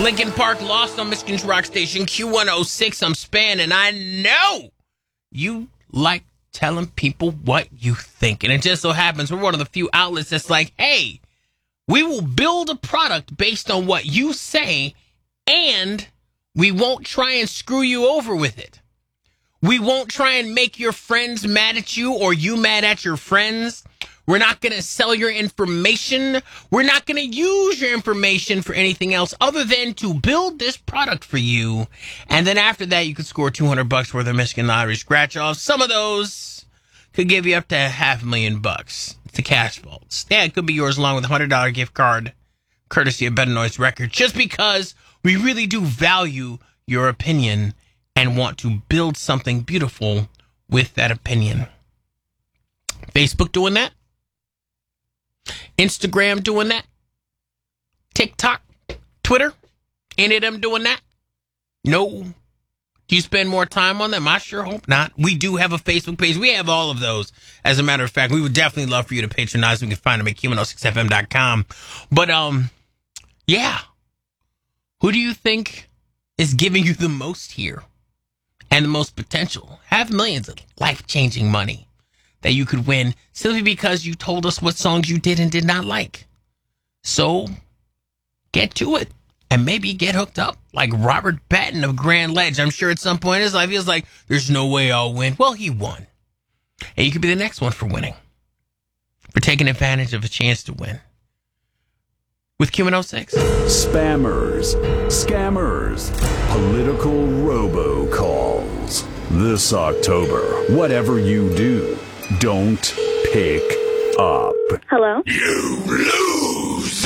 Lincoln Park, Lost on Michigan's Rock Station, Q106. I'm Span, and I know you like telling people what you think. And it just so happens we're one of the few outlets that's like, hey, we will build a product based on what you say, and we won't try and screw you over with it. We won't try and make your friends mad at you or you mad at your friends. We're not going to sell your information. We're not going to use your information for anything else other than to build this product for you. And then after that, you could score $200 worth of Michigan Lottery scratch-offs. Some of those could give you up to $500,000 to cash vaults. Yeah, it could be yours along with a $100 gift card, courtesy of Better Noise Records, just because we really do value your opinion and want to build something beautiful with that opinion. Facebook doing that. Instagram doing that. TikTok, Twitter, any of them doing that? No. Do you spend more time on them? I sure hope not. We do have a Facebook page. We have all of those. As a matter of fact, we would definitely love for you to patronize. We can find them at Q106FM.com. But, yeah. Who do you think is giving you the most here and the most potential? Have millions of life-changing money that you could win simply because you told us what songs you did and did not like. So get to it and maybe get hooked up like Robert Patton of Grand Ledge. I'm sure at some point in his life he was like, there's no way I'll win. Well, he won. And you could be the next one for winning, for taking advantage of a chance to win. With Q106. Spammers, scammers, political robocalls. This October, whatever you do, don't pick up. Hello? You lose!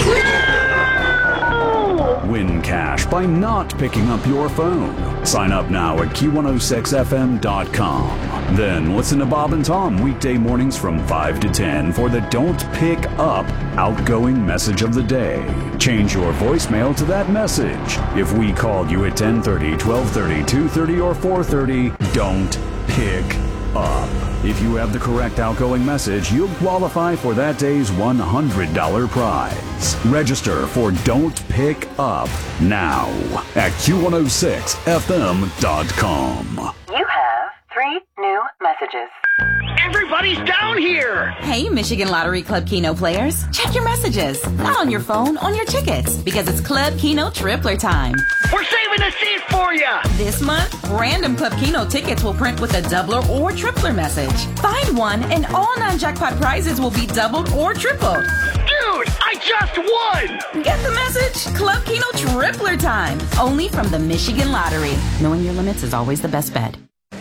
Win cash by not picking up your phone. Sign up now at Q106FM.com. Then listen to Bob and Tom weekday mornings from 5 to 10 for the Don't Pick Up outgoing message of the day. Change your voicemail to that message. If we called you at 10:30, 12:30, 2:30, or 4:30, don't pick up. If you have the correct outgoing message, you'll qualify for that day's $100 prize. Register for Don't Pick Up now at Q106FM.com. You have 3 new messages. Everybody's down here! Hey, Michigan Lottery Club Keno players. Check your messages. Not on your phone, on your tickets. Because it's Club Keno Tripler time. We're saving a seat for you! This month, random Club Keno tickets will print with a doubler or tripler message. Find one and all non-jackpot prizes will be doubled or tripled. Dude, I just won! Get the message? Club Keno Tripler time. Only from the Michigan Lottery. Knowing your limits is always the best bet.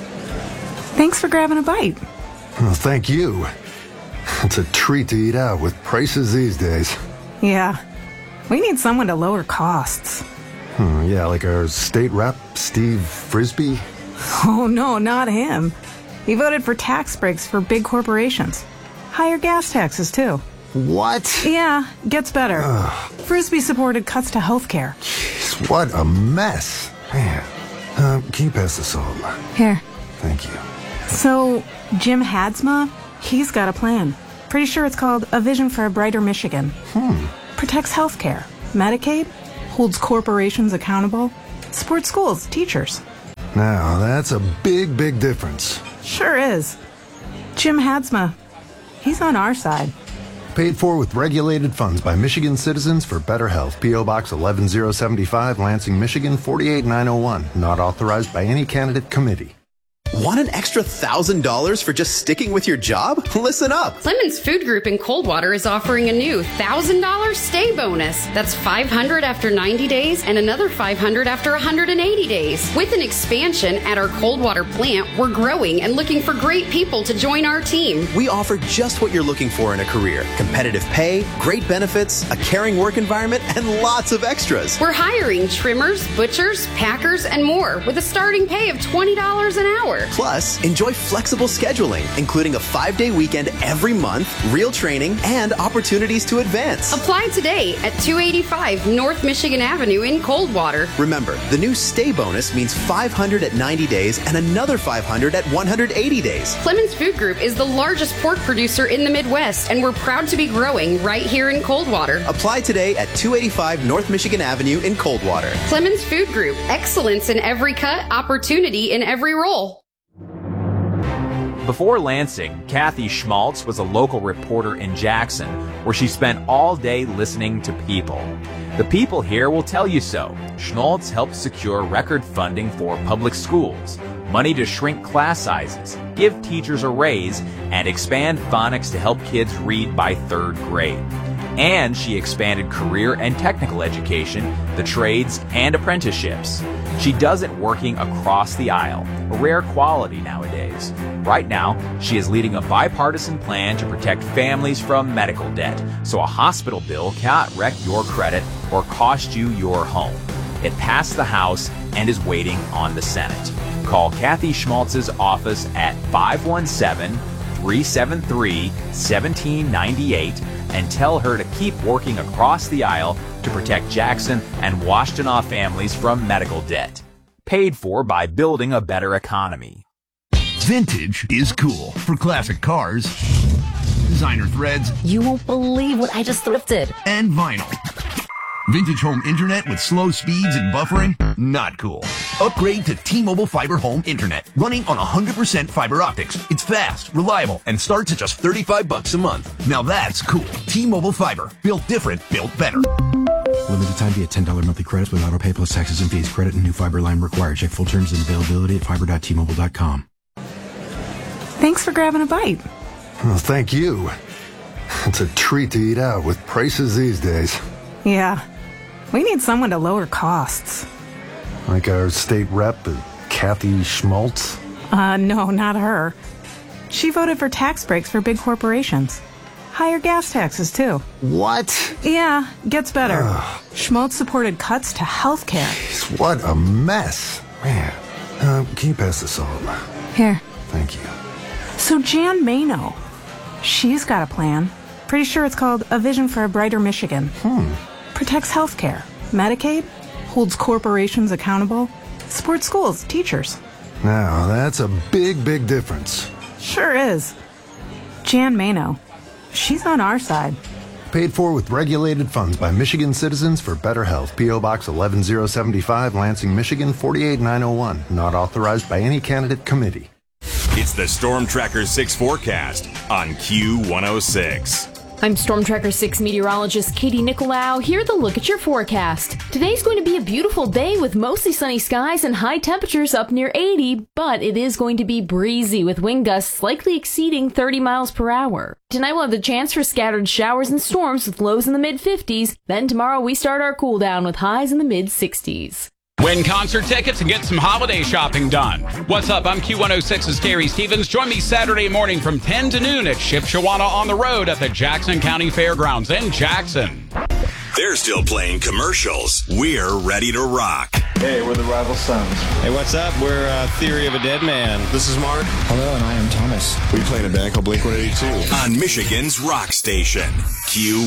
Thanks for grabbing a bite. Well, thank you. It's a treat to eat out with prices these days. Yeah. We need someone to lower costs. Yeah, like our state rep, Steve Frisbee? Oh, no, not him. He voted for tax breaks for big corporations. Higher gas taxes, too. What? Yeah, gets better. Frisbee supported cuts to health care. Jeez, what a mess. Man. Can you pass the salt? Here. Thank you. So, Jim Hadsma, he's got a plan. Pretty sure it's called A Vision for a Brighter Michigan. Protects healthcare, Medicaid, holds corporations accountable, supports schools, teachers. Now, that's a big, big difference. Sure is. Jim Hadsma, he's on our side. Paid for with regulated funds by Michigan Citizens for Better Health. P.O. Box 11075, Lansing, Michigan 48901. Not authorized by any candidate committee. Want an extra $1,000 for just sticking with your job? Listen up. Clemens Food Group in Coldwater is offering a new $1,000 stay bonus. That's $500 after 90 days and another $500 after 180 days. With an expansion at our Coldwater plant, we're growing and looking for great people to join our team. We offer just what you're looking for in a career. Competitive pay, great benefits, a caring work environment, and lots of extras. We're hiring trimmers, butchers, packers, and more with a starting pay of $20 an hour. store. Plus, enjoy flexible scheduling, including a 5-day weekend every month, real training, and opportunities to advance. Apply today at 285 North Michigan Avenue in Coldwater. Remember, the new stay bonus means $500 at 90 days and another $500 at 180 days. Clemens Food Group is the largest pork producer in the Midwest, and we're proud to be growing right here in Coldwater. Apply today at 285 North Michigan Avenue in Coldwater. Clemens Food Group, excellence in every cut, opportunity in every roll. Before Lansing, Kathy Schmaltz was a local reporter in Jackson, where she spent all day listening to people. The people here will tell you so. Schmaltz helped secure record funding for public schools, money to shrink class sizes, give teachers a raise, and expand phonics to help kids read by 3rd grade. And she expanded career and technical education, the trades, and apprenticeships. She does it working across the aisle, a rare quality nowadays. Right now, she is leading a bipartisan plan to protect families from medical debt, so a hospital bill cannot wreck your credit or cost you your home. It passed the House and is waiting on the Senate. Call Kathy Schmaltz's office at 517-373-1798 and tell her to keep working across the aisle to protect Jackson and Washtenaw families from medical debt. Paid for by building a better economy. Vintage is cool for classic cars, designer threads. You won't believe what I just thrifted. And vinyl. Vintage home internet with slow speeds and buffering? Not cool. Upgrade to T-Mobile Fiber Home Internet, running on 100% fiber optics. It's fast, reliable, and starts at just $35 a month. Now that's cool. T-Mobile Fiber. Built different, built better. Limited time via $10 monthly credits with auto pay plus taxes and fees. Credit and new fiber line required. Check full terms and availability at fiber.tmobile.com. Thanks for grabbing a bite. Well, thank you. It's a treat to eat out with prices these days. Yeah. We need someone to lower costs. Like our state rep, Kathy Schmaltz? No, not her. She voted for tax breaks for big corporations. Higher gas taxes, too. What? Yeah, gets better. Schmaltz supported cuts to health care. Jeez, what a mess. Man. Can you pass the salt? Here. Thank you. So Jan Mano, she's got a plan. Pretty sure it's called A Vision for a Brighter Michigan. Protects health care, Medicaid, holds corporations accountable, supports schools, teachers. Now, that's a big, big difference. Sure is. Jan Mano, she's on our side. Paid for with regulated funds by Michigan Citizens for Better Health. P.O. Box 11075, Lansing, Michigan 48901. Not authorized by any candidate committee. It's the Storm Tracker 6 forecast on Q106. I'm Storm Tracker 6 meteorologist Katie Nicolau. Here to look at your forecast. Today's going to be a beautiful day with mostly sunny skies and high temperatures up near 80, but it is going to be breezy with wind gusts likely exceeding 30 miles per hour. Tonight we'll have the chance for scattered showers and storms with lows in the mid-50s. Then tomorrow we start our cool down with highs in the mid-60s. Win concert tickets and get some holiday shopping done. What's up? I'm Q106's Gary Stevens. Join me Saturday morning from 10 to noon at Shipshewana on the Road at the Jackson County Fairgrounds in Jackson. They're still playing commercials. We're ready to rock. Hey, we're the Rival Sons. Hey, what's up? We're Theory of a Dead Man. This is Mark. Hello, and I am Thomas. We play in a band called Blink-182. On Michigan's rock station, Q106.